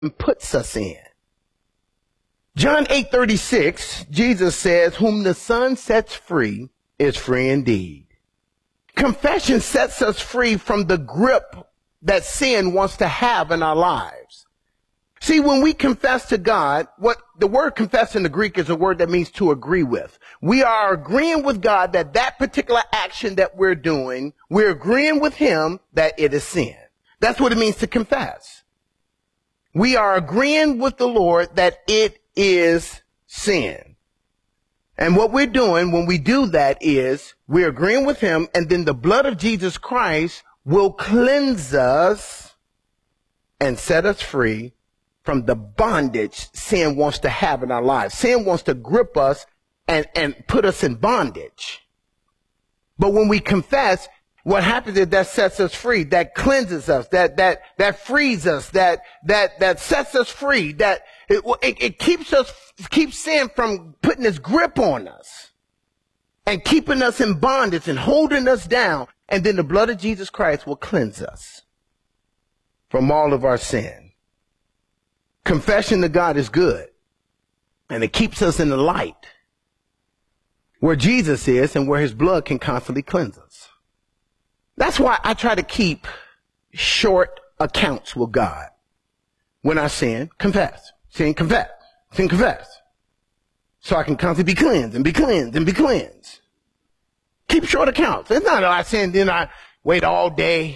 and puts us in. John 8:36, Jesus says, whom the Son sets free is free indeed. Confession sets us free from the grip that sin wants to have in our lives. See, when we confess to God, what the word confess in the Greek is a word that means to agree with. We are agreeing with God that that particular action that we're doing, we're agreeing with him that it is sin. That's what it means to confess. We are agreeing with the Lord that it is sin. And what we're doing when we do that is we're agreeing with him, and then the blood of Jesus Christ will cleanse us and set us free from the bondage sin wants to have in our lives. Sin wants to grip us and put us in bondage. But when we confess, what happens is that sets us free, that cleanses us, that frees us, that sets us free, that it keeps sin from putting its grip on us and keeping us in bondage and holding us down. And then the blood of Jesus Christ will cleanse us from all of our sin. Confession to God is good, and it keeps us in the light where Jesus is and where his blood can constantly cleanse us. That's why I try to keep short accounts with God. When I sin, confess. Sin, confess. Sin, confess. So I can constantly be cleansed and be cleansed and be cleansed. Keep short accounts. It's not that I sin, then I wait all day.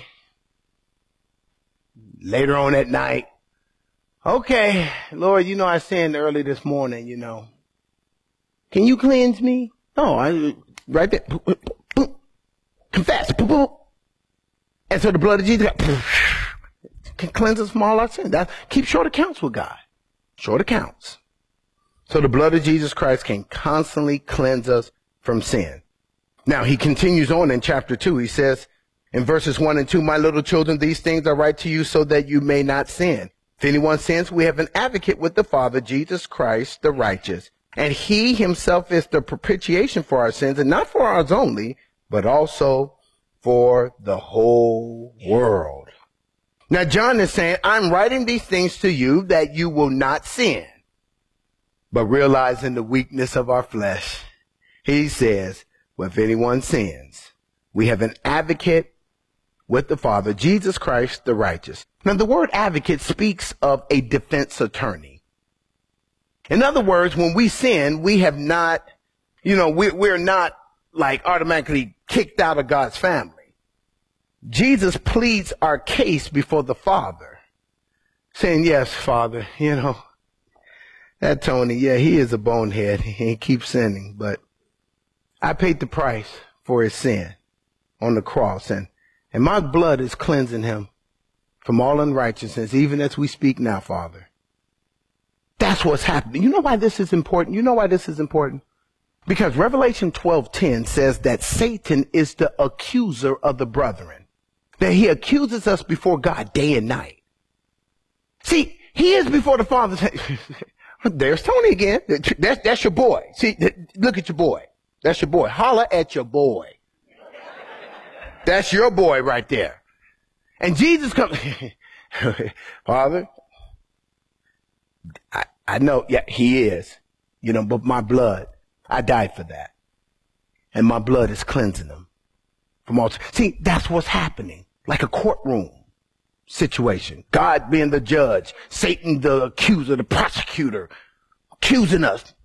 Later on at night. Okay, Lord, I sinned early this morning, Can you cleanse me? No, right there. Confess. And so the blood of Jesus can cleanse us from all our sins. Keep short accounts with God. Short accounts. So the blood of Jesus Christ can constantly cleanse us from sin. Now, he continues on in chapter 2. He says in verses 1 and 2, my little children, these things I write to you so that you may not sin. If anyone sins, we have an advocate with the Father, Jesus Christ, the righteous. And he himself is the propitiation for our sins, and not for ours only, but also for the whole world. Now, John is saying, I'm writing these things to you that you will not sin. But realizing the weakness of our flesh, he says, well, if anyone sins, we have an advocate with the Father, Jesus Christ, the righteous. Now, the word advocate speaks of a defense attorney. In other words, when we sin, we have not, we're not like automatically kicked out of God's family. Jesus pleads our case before the Father, saying, yes, Father, that Tony, he is a bonehead. He keeps sinning, but I paid the price for his sin on the cross, and my blood is cleansing him from all unrighteousness, even as we speak now, Father. That's what's happening. You know why this is important? Because Revelation 12:10 says that Satan is the accuser of the brethren, that he accuses us before God day and night. See, he is before the Father. There's Tony again. That's your boy. See, look at your boy. That's your boy. Holler at your boy. That's your boy right there. And Jesus comes, Father, I know, he is, but my blood, I died for that. And my blood is cleansing them from all. See, that's what's happening. Like a courtroom situation. God being the judge, Satan the accuser, the prosecutor, accusing us.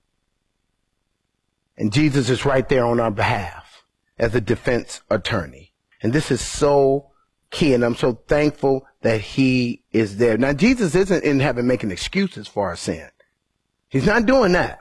And Jesus is right there on our behalf as a defense attorney. And this is so key, and I'm so thankful that he is there. Now, Jesus isn't in heaven making excuses for our sin. He's not doing that.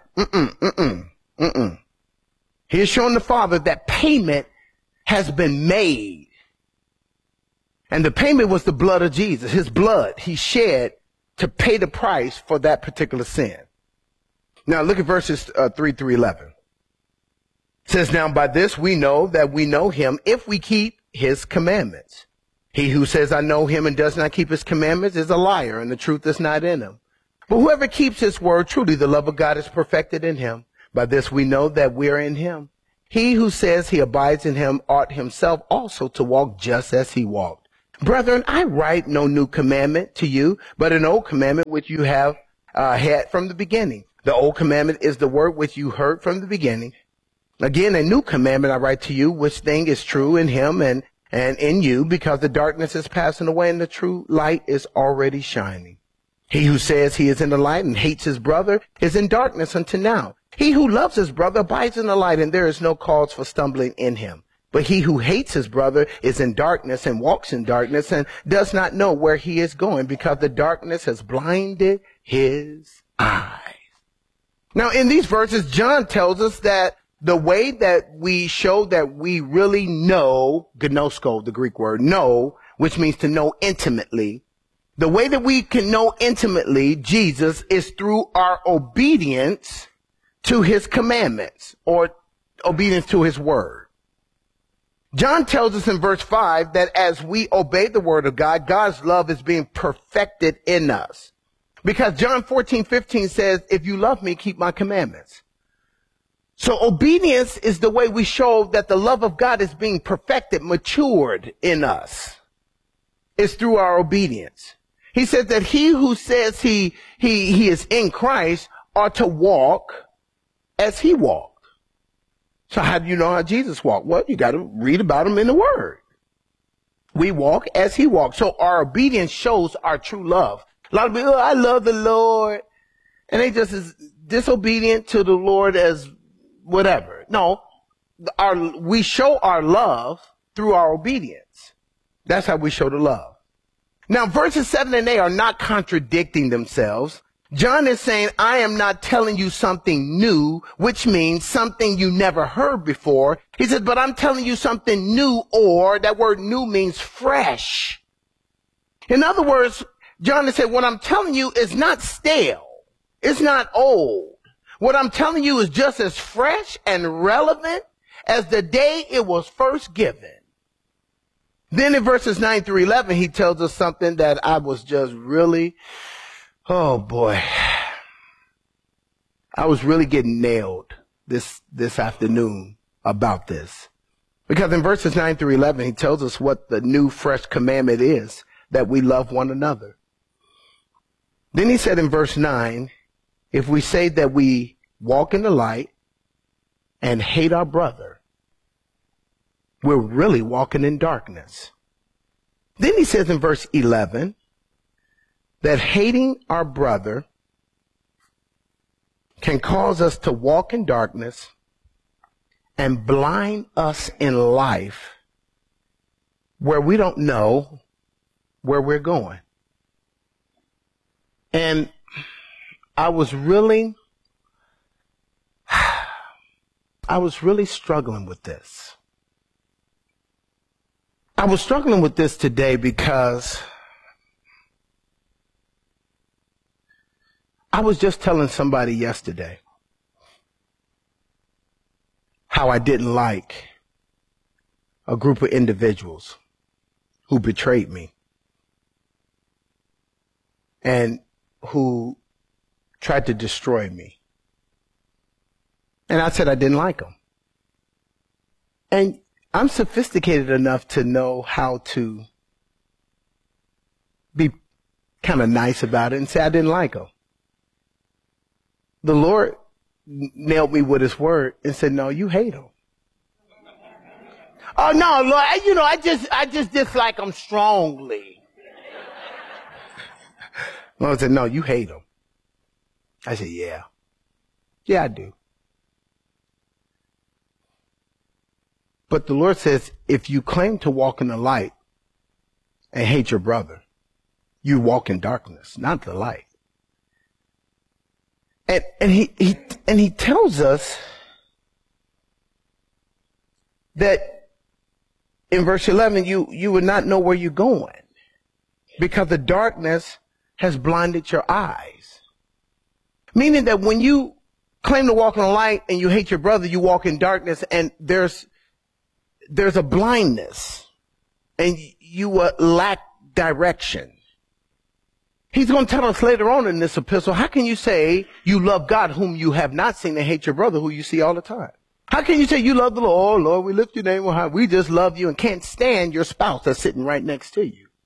He is showing the Father that payment has been made. And the payment was the blood of Jesus. His blood he shed to pay the price for that particular sin. Now, look at verses 3 through 11. It says, now by this we know that we know him if we keep his commandments. He who says, I know him and does not keep his commandments is a liar, and the truth is not in him. But whoever keeps his word, truly the love of God is perfected in him. By this we know that we are in him. He who says he abides in him ought himself also to walk just as he walked. Brethren, I write no new commandment to you, but an old commandment which you have had from the beginning. The old commandment is the word which you heard from the beginning. Again, a new commandment I write to you, which thing is true in him and in you, because the darkness is passing away and the true light is already shining. He who says he is in the light and hates his brother is in darkness until now. He who loves his brother abides in the light, and there is no cause for stumbling in him. But he who hates his brother is in darkness and walks in darkness and does not know where he is going, because the darkness has blinded his eyes. Now, in these verses, John tells us that the way that we show that we really know, gnosko, the Greek word, know, which means to know intimately, the way that we can know intimately Jesus is through our obedience to his commandments, or obedience to his word. John tells us in verse 5 that as we obey the word of God, God's love is being perfected in us. Because John 14:15 says, if you love me, keep my commandments. So obedience is the way we show that the love of God is being perfected, matured in us. It's through our obedience. He says that he who says he is in Christ ought to walk as he walked. So how do you know how Jesus walked? Well, you got to read about him in the word. We walk as he walked. So our obedience shows our true love. A lot of people, I love the Lord. And they just is disobedient to the Lord as whatever. No, we show our love through our obedience. That's how we show the love. Now, verses 7 and 8 are not contradicting themselves. John is saying, I am not telling you something new, which means something you never heard before. He says, but I'm telling you something new, or that word new means fresh. In other words, John is saying, what I'm telling you is not stale. It's not old. What I'm telling you is just as fresh and relevant as the day it was first given. Then in verses 9 through 11, he tells us something that I was just really, oh boy, I was really getting nailed this afternoon about this. Because in verses 9 through 11, he tells us what the new fresh commandment is, that we love one another. Then he said in verse 9, if we say that we walk in the light and hate our brother, we're really walking in darkness. Then he says in verse 11 that hating our brother can cause us to walk in darkness and blind us in life where we don't know where we're going. And I was really struggling with this. I was struggling with this today because I was just telling somebody yesterday how I didn't like a group of individuals who betrayed me and who tried to destroy me. And I said I didn't like them. And I'm sophisticated enough to know how to be kind of nice about it and say I didn't like them. The Lord nailed me with his word and said, no, you hate them. Oh, no, Lord, I just dislike them strongly. The Lord said, no, you hate them. I said, yeah. Yeah, I do. But the Lord says, if you claim to walk in the light and hate your brother, you walk in darkness, not the light. And he tells us that in verse 11, you would not know where you're going because the darkness has blinded your eyes. Meaning that when you claim to walk in the light and you hate your brother, you walk in darkness, and there's a blindness and you lack direction. He's going to tell us later on in this epistle, how can you say you love God whom you have not seen and hate your brother who you see all the time? How can you say you love the Lord? Oh, Lord, we lift your name on high. We just love you and can't stand your spouse that's sitting right next to you.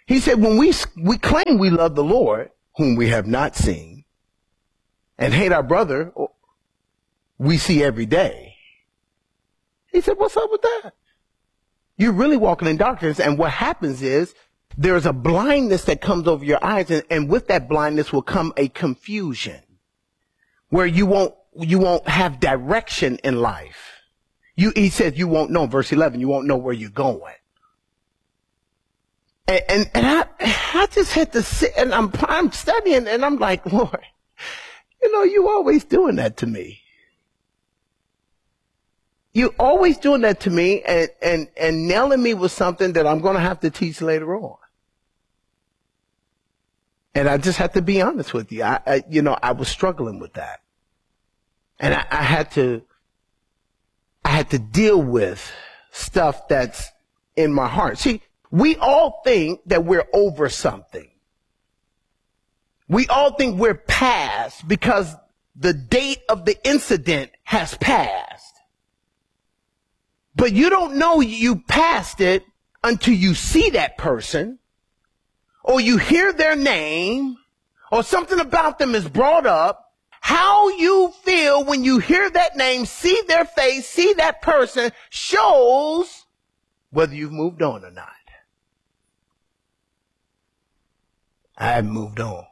He said, when we claim we love the Lord, whom we have not seen, and hate our brother we see every day. He said, what's up with that? You're really walking in darkness. And what happens is there's a blindness that comes over your eyes. And with that blindness will come a confusion where you won't have direction in life. He said you won't know, verse 11, you won't know where you're going. And I just had to sit, and I'm studying, and I'm like, Lord, you always doing that to me. You always doing that to me and nailing me with something that I'm going to have to teach later on. And I just have to be honest with you. I was struggling with that. And I had to deal with stuff that's in my heart. See, we all think that we're over something. We all think we're past because the date of the incident has passed. But you don't know you passed it until you see that person, or you hear their name, or something about them is brought up. How you feel when you hear that name, see their face, see that person, shows whether you've moved on or not. I haven't moved on.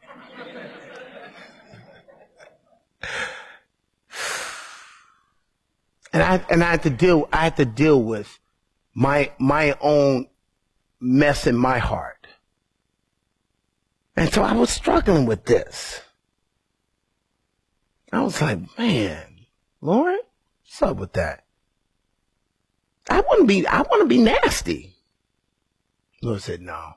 And I had to deal with my own mess in my heart. And so I was struggling with this. I was like, man, Lord, what's up with that? I want to be nasty. The Lord said, no.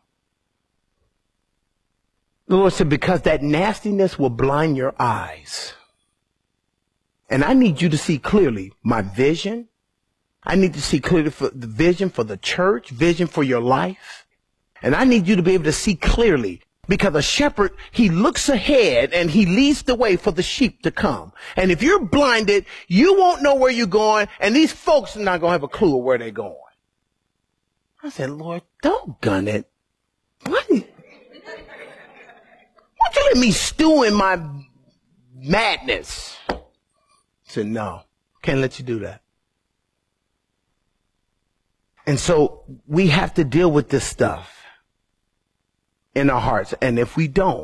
The Lord said, because that nastiness will blind your eyes. And I need you to see clearly my vision. I need to see clearly for the vision for the church, vision for your life. And I need you to be able to see clearly, because a shepherd, he looks ahead and he leads the way for the sheep to come. And if you're blinded, you won't know where you're going, and these folks are not going to have a clue of where they're going. I said, Lord, doggone it. Why don't you let me stew in my madness? I said, no, can't let you do that. And so we have to deal with this stuff in our hearts. And if we don't,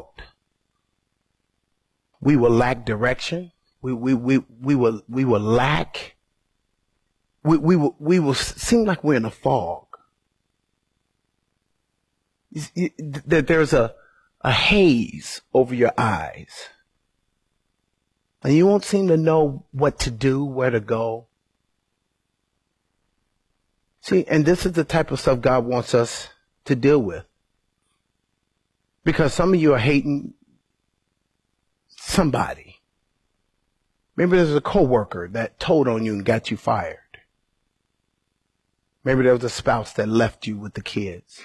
we will lack direction. We will lack. We will seem like we're in a fog. That there's a haze over your eyes. And you won't seem to know what to do, where to go. See, and this is the type of stuff God wants us to deal with. Because some of you are hating somebody. Maybe there's a coworker that told on you and got you fired. Maybe there was a spouse that left you with the kids.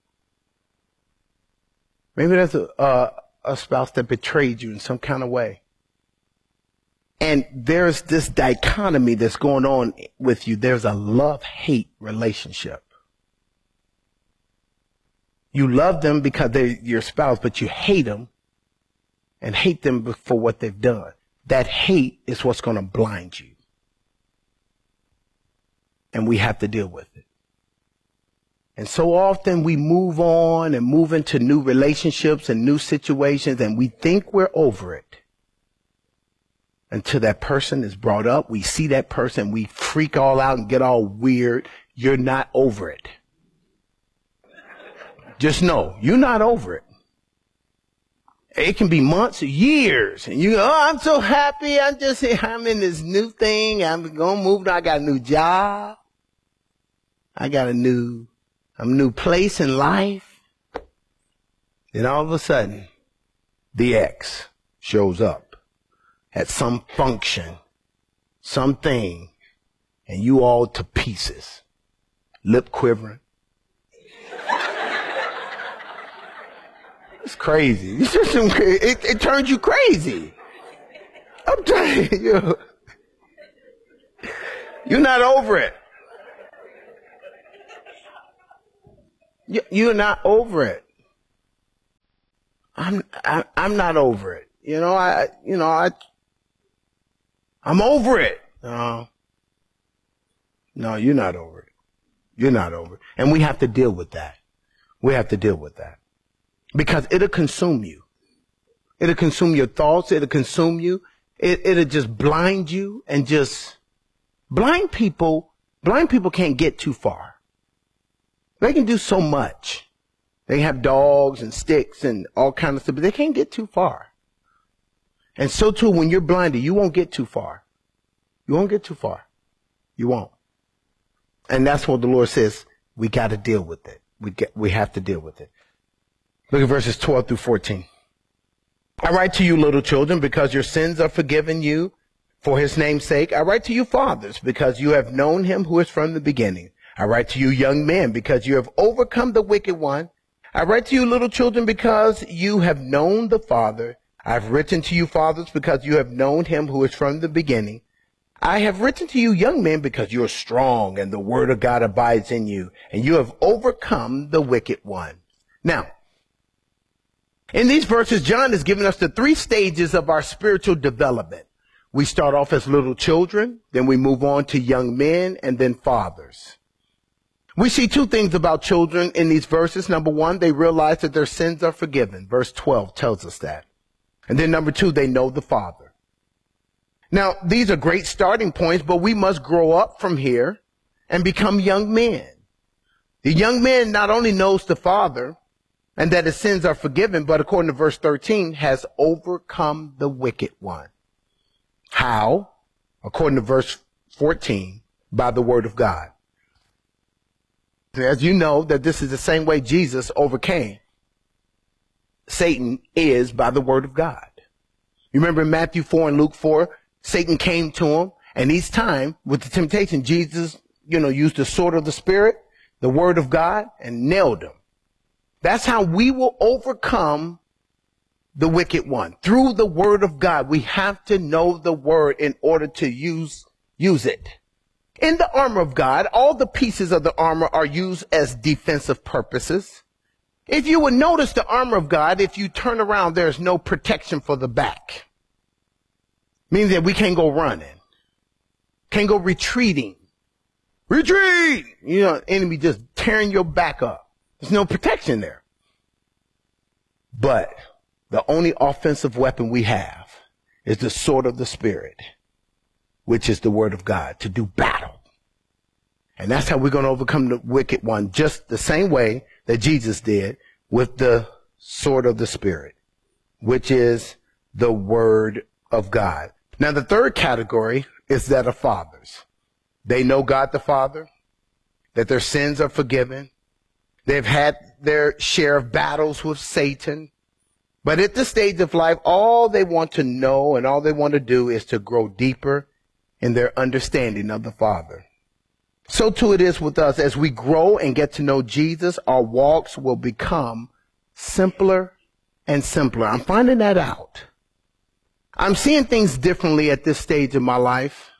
Maybe there's a spouse that betrayed you in some kind of way. And there's this dichotomy that's going on with you. There's a love-hate relationship. You love them because they're your spouse, but you hate them and hate them for what they've done. That hate is what's going to blind you. And we have to deal with it. And so often we move on and move into new relationships and new situations, and we think we're over it. Until that person is brought up, we see that person, we freak all out and get all weird. You're not over it. Just know, you're not over it. It can be months or years. And you go, oh, I'm so happy. I'm in this new thing. I'm going to move. I got a new job. I got a new place in life. Then all of a sudden, the ex shows up at some function, something, and you all to pieces, lip quivering. It's crazy. It turns you crazy. I'm telling you, you're not over it. You're not over it. I'm not over it. I'm over it. No, you're not over it. You're not over it. And we have to deal with that. We have to deal with that because it'll consume you. It'll consume your thoughts. It'll consume you. It'll just blind you and just blind people can't get too far. They can do so much. They have dogs and sticks and all kinds of stuff, but they can't get too far. And so too, when you're blinded, you won't get too far. You won't get too far. You won't. And that's what the Lord says. We got to deal with it. We have to deal with it. Look at verses 12 through 14. I write to you, little children, because your sins are forgiven you for his name's sake. I write to you, fathers, because you have known him who is from the beginning. I write to you, young men, because you have overcome the wicked one. I write to you, little children, because you have known the Father. I've written to you, fathers, because you have known him who is from the beginning. I have written to you, young men, because you are strong and the word of God abides in you, and you have overcome the wicked one. Now, in these verses, John is giving us the 3 stages of our spiritual development. We start off as little children, then we move on to young men, and then fathers. We see 2 things about children in these verses. Number 1, they realize that their sins are forgiven. Verse 12 tells us that. And then number 2, they know the Father. Now, these are great starting points, but we must grow up from here and become young men. The young man not only knows the Father and that his sins are forgiven, but according to verse 13, has overcome the wicked one. How? According to verse 14, by the word of God. As you know, that this is the same way Jesus overcame Satan is by the word of God. You remember in Matthew 4 and Luke 4, Satan came to him, and each time with the temptation, Jesus, used the sword of the Spirit, the word of God, and nailed him. That's how we will overcome the wicked one. Through the word of God. We have to know the word in order to use it. In the armor of God, all the pieces of the armor are used as defensive purposes. If you would notice the armor of God, if you turn around, there's no protection for the back. Means that we can't go running. Can't go retreating. Retreat! Enemy just tearing your back up. There's no protection there. But the only offensive weapon we have is the sword of the Spirit, which is the word of God, to do battle. And that's how we're going to overcome the wicked one, just the same way that Jesus did with the sword of the Spirit, which is the word of God. Now, the third category is that of fathers. They know God the Father, that their sins are forgiven. They've had their share of battles with Satan. But at this stage of life, all they want to know and all they want to do is to grow deeper in their understanding of the Father. So too it is with us. As we grow and get to know Jesus, our walks will become simpler and simpler. I'm finding that out. I'm seeing things differently at this stage of my life.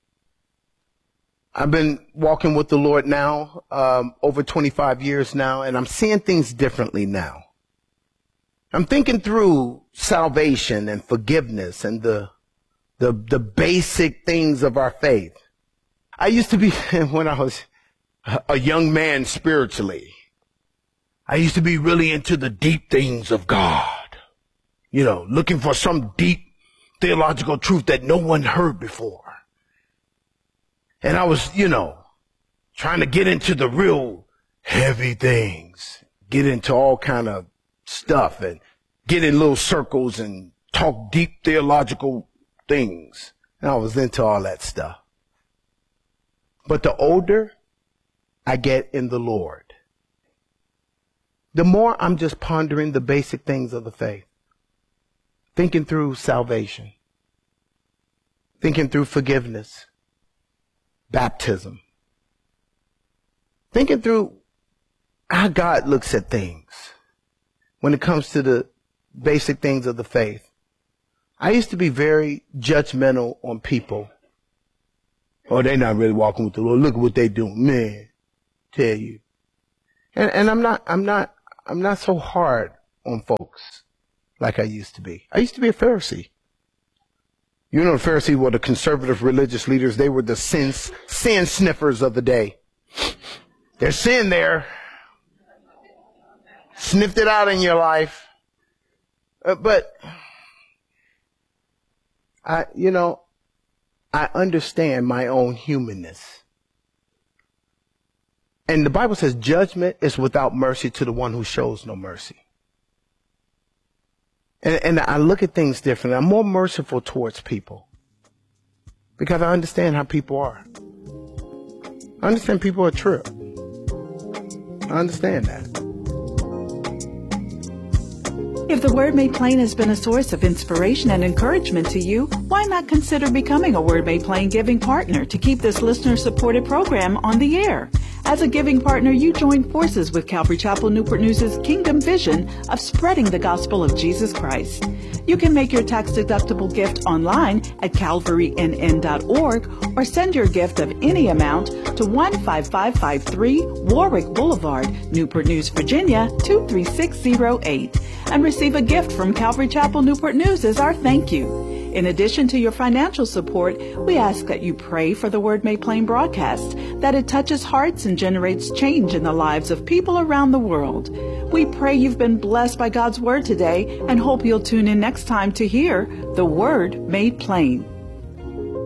I've been walking with the Lord now, over 25 years now, and I'm seeing things differently now. I'm thinking through salvation and forgiveness and the basic things of our faith. I used to be, when I was a young man spiritually, I used to be really into the deep things of God. Looking for some deep theological truth that no one heard before. And I was, trying to get into the real heavy things, get into all kind of stuff and get in little circles and talk deep theological things. And I was into all that stuff. But the older I get in the Lord, the more I'm just pondering the basic things of the faith, thinking through salvation, thinking through forgiveness, baptism, thinking through how God looks at things when it comes to the basic things of the faith. I used to be very judgmental on people. Oh, they're not really walking with the Lord. Look at what they doing. Man, tell you. And I'm not so hard on folks like I used to be. I used to be a Pharisee. You know, the Pharisees were the conservative religious leaders. They were the sin sniffers of the day. There's sin there. Sniffed it out in your life. But I understand my own humanness. And the Bible says judgment is without mercy to the one who shows no mercy. And I look at things differently. I'm more merciful towards people because I understand how people are. I understand people are true. I understand that. If the Word Made Plain has been a source of inspiration and encouragement to you, why not consider becoming a Word Made Plain giving partner to keep this listener-supported program on the air? As a giving partner, you join forces with Calvary Chapel Newport News' kingdom vision of spreading the gospel of Jesus Christ. You can make your tax-deductible gift online at calvarynn.org or send your gift of any amount to 15553 Warwick Boulevard, Newport News, Virginia, 23608, and receive a gift from Calvary Chapel Newport News as our thank you. In addition to your financial support, we ask that you pray for the Word Made Plain broadcast, that it touches hearts and generates change in the lives of people around the world. We pray you've been blessed by God's Word today and hope you'll tune in next time to hear the Word Made Plain.